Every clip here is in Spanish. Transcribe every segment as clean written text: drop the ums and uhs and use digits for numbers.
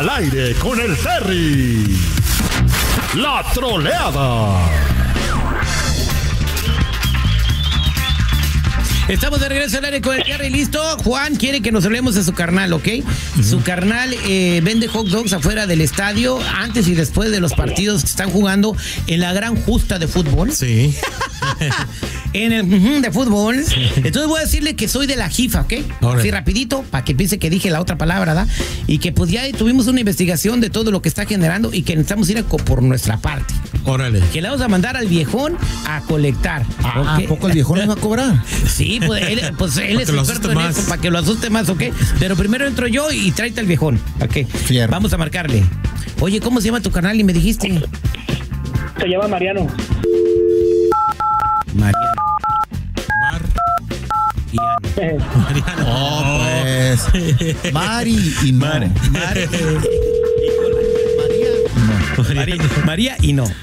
Al aire con el Terry. La troleada. Estamos de regreso al aire con el Terry, listo. Juan quiere que nos hablemos de su carnal, ¿ok? Su carnal vende hot dogs afuera del estadio antes y después de los partidos que están jugando en la gran justa de fútbol. Sí. En el de fútbol. Sí. Entonces voy a decirle que soy de la jifa, ¿ok? Así rapidito, para que piense que dije la otra palabra, ¿verdad? Y que pues ya tuvimos una investigación de todo lo que está generando y que necesitamos ir por nuestra parte. Órale. Que le vamos a mandar al viejón a colectar. ¿A poco el viejón le va a cobrar? Sí, pues él es experto en eso, para que lo asuste más, ¿ok? Pero primero entro yo y tráete al viejón, ¿ok? Fierro. Vamos a marcarle. Oye, ¿cómo se llama tu carnal? Y me dijiste. Se llama Mariano. Mariano. Mariano. Oh, pues. Mari y no. María y no.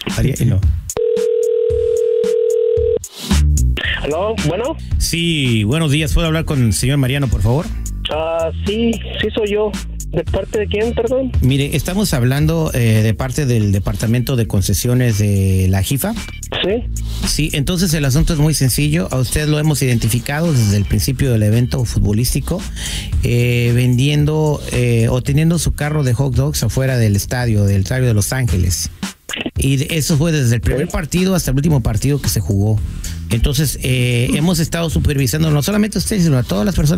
¿Aló? ¿Bueno? Sí, buenos días. ¿Puedo hablar con el señor Mariano, por favor? Sí soy yo. ¿De parte de quién, perdón? Mire, estamos hablando de parte del Departamento de Concesiones de la JIFA. Sí. Sí, entonces el asunto es muy sencillo. A usted lo hemos identificado desde el principio del evento futbolístico, vendiendo o teniendo su carro de hot dogs afuera del estadio de Los Ángeles. Y eso fue desde el primer partido hasta el último partido que se jugó. Entonces, hemos estado supervisando no solamente a usted, sino a todas las personas